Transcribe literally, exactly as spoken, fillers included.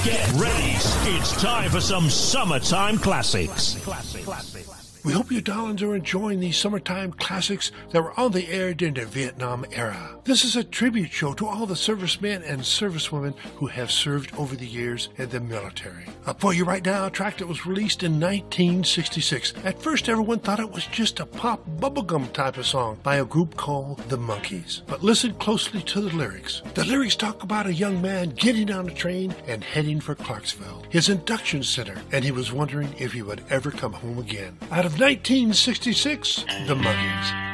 Get ready. It's time for some summertime classics. We hope you darlings are enjoying these summertime classics that were on the air during the Vietnam era. This is a tribute show to all the servicemen and servicewomen who have served over the years in the military. Up for you right now, a track that was released in nineteen sixty-six. At first, everyone thought it was just a pop bubblegum type of song by a group called The Monkees. But listen closely to the lyrics. The lyrics talk about a young man getting on a train and heading for Clarksville, his induction center, and he was wondering if he would ever come home again. Out of nineteen sixty-six, The Monkees.